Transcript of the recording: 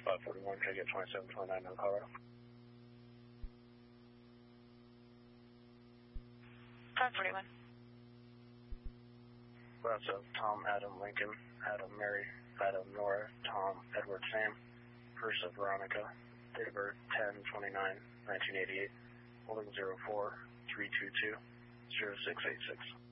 541, try to get 2729 in Colorado. 541. Lots of Tom, Adam, Lincoln, Adam, Mary, Adam, Nora, Tom, Edward, Sam, first of Veronica, date of birth 10/29/1988, holding 04-322-0686.